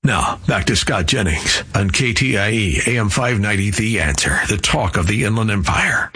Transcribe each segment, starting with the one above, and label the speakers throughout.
Speaker 1: Now, back to Scott Jennings on KTIE AM 590, The Answer, the talk of the Inland Empire.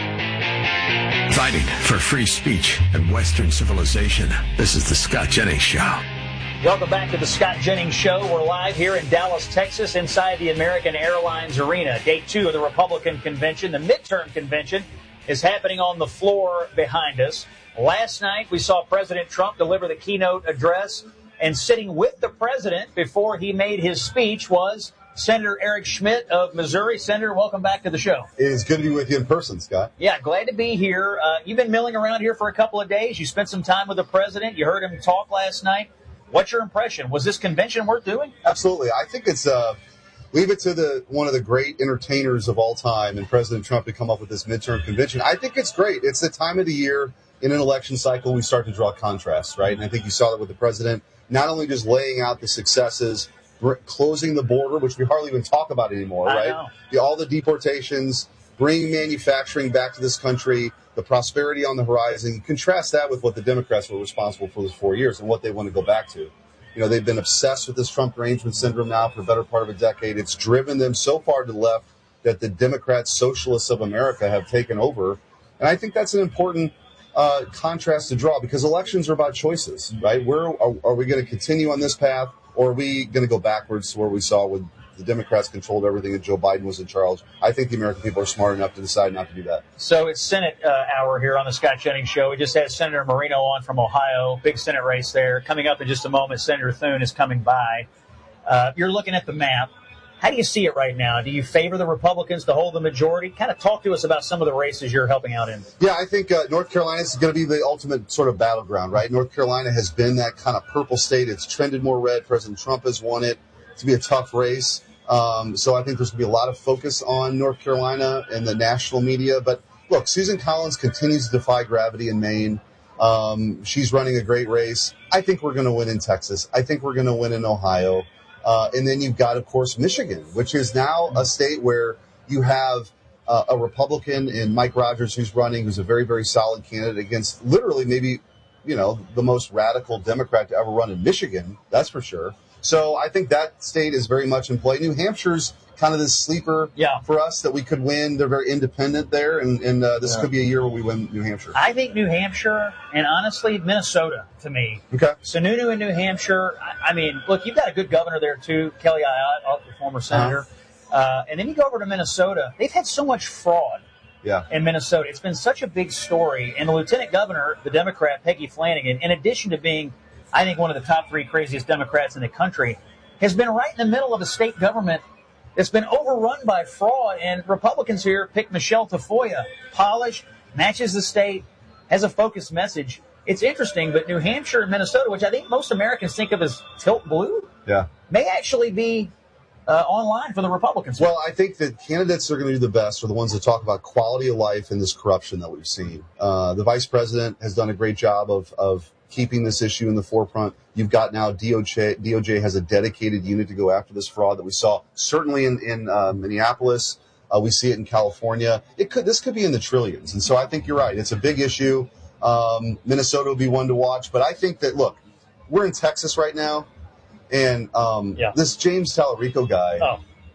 Speaker 1: Fighting for free speech and Western civilization. This is the Scott Jennings Show.
Speaker 2: Welcome back to the Scott Jennings Show. We're live here in Dallas, Texas, inside the American Airlines Arena. Day 2 of the Republican Convention. The midterm convention is happening on the floor behind us. Last night, we saw President Trump deliver the keynote address. And sitting with the president before he made his speech was Senator Eric Schmitt of Missouri. Senator, welcome back to the show.
Speaker 3: It is good to be with you in person, Scott.
Speaker 2: Yeah, glad to be here. You've been milling around here for a couple of days. You spent some time with the president. You heard him talk last night. What's your impression? Was this convention worth doing?
Speaker 3: Absolutely. I think it's leave it to one of the great entertainers of all time and President Trump to come up with this midterm convention. I think it's great. It's the time of the year in an election cycle we start to draw contrasts, right? And I think you saw that with the president. Not only just laying out the successes, closing the border, which we hardly even talk about anymore, right? All the deportations, bringing manufacturing back to this country, the prosperity on the horizon. You contrast that with what the Democrats were responsible for those 4 years and what they want to go back to. You know, they've been obsessed with this Trump derangement syndrome now for the better part of a decade. It's driven them so far to the left that the Democrats, socialists of America, have taken over. And I think that's an important contrast to draw, because elections are about choices, right? Are we going to continue on this path, or are we going to go backwards to where we saw when the Democrats controlled everything and Joe Biden was in charge? I think the American people are smart enough to decide not to do that.
Speaker 2: So it's Senate hour here on the Scott Jennings Show. We just had Senator Marino on from Ohio, big Senate race there. Coming up in just a moment, Senator Thune is coming by. You're looking at the map. How do you see it right now? Do you favor the Republicans to hold the majority? Kind of talk to us about some of the races you're helping out in.
Speaker 3: Yeah, I think North Carolina is going to be the ultimate sort of battleground, right? North Carolina has been that kind of purple state. It's trended more red. President Trump has won it. To be a tough race. So I think there's going to be a lot of focus on North Carolina and the national media. But look, Susan Collins continues to defy gravity in Maine. She's running a great race. I think we're going to win in Texas. I think we're going to win in Ohio. And then you've got, of course, Michigan, which is now a state where you have a Republican in Mike Rogers who's running, who's a very, very solid candidate against literally maybe, the most radical Democrat to ever run in Michigan. That's for sure. So I think that state is very much in play. New Hampshire's kind of this sleeper for us that we could win. They're very independent there, and this could be a year where we win New Hampshire.
Speaker 2: I think New Hampshire and, honestly, Minnesota, to me.
Speaker 3: Okay.
Speaker 2: Sununu in New Hampshire, I mean, look, you've got a good governor there, too, Kelly Ayotte, the former senator. And then you go over to Minnesota. They've had so much fraud in Minnesota. It's been such a big story. And the lieutenant governor, the Democrat, Peggy Flanagan, in addition to being, I think, one of the top 3 craziest Democrats in the country, has been right in the middle of a state government that's been overrun by fraud. And Republicans here pick Michelle Tafoya, polished, matches the state, has a focused message. It's interesting, but New Hampshire and Minnesota, which I think most Americans think of as tilt blue, may actually be online for the Republicans.
Speaker 3: Well, I think that candidates that are going to do the best are the ones that talk about quality of life and this corruption that we've seen. The vice president has done a great job of keeping this issue in the forefront. You've got now DOJ has a dedicated unit to go after this fraud that we saw certainly in Minneapolis. We see it in California. This could be in the trillions. And so I think you're right. It's a big issue. Minnesota will be one to watch. But I think that, look, we're in Texas right now. And this James Tallarico guy,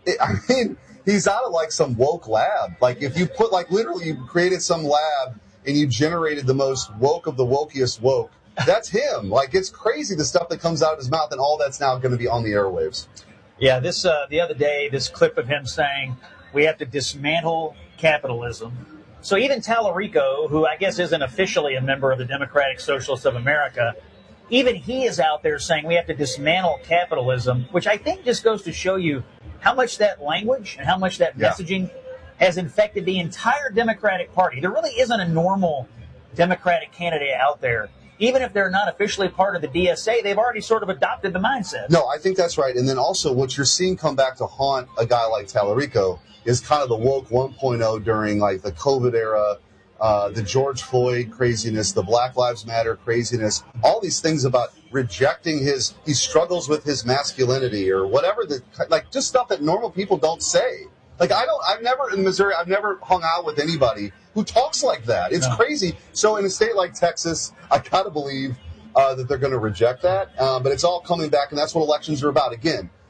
Speaker 3: he's out of like some woke lab. Like if you put literally you created some lab and you generated the most woke of the wokiest woke, that's him. Like it's crazy the stuff that comes out of his mouth, and all that's now going to be on the airwaves.
Speaker 2: Yeah, this the other day, this clip of him saying we have to dismantle capitalism. So even Tallarico, who I guess isn't officially a member of the Democratic Socialists of America, even he is out there saying we have to dismantle capitalism, which I think just goes to show you how much that language and how much that messaging has infected the entire Democratic Party. There really isn't a normal Democratic candidate out there. Even if they're not officially part of the DSA, they've already sort of adopted the mindset.
Speaker 3: No, I think that's right. And then also what you're seeing come back to haunt a guy like Tallarico is kind of the woke 1.0 during like the COVID era, the George Floyd craziness, the Black Lives Matter craziness, all these things about rejecting he struggles with his masculinity or whatever, just stuff that normal people don't say. Like I've never in Missouri, I've never hung out with anybody who talks like that. It's crazy. So in a state like Texas, I gotta believe that they're going to reject that. But it's all coming back, and that's what elections are about. Again,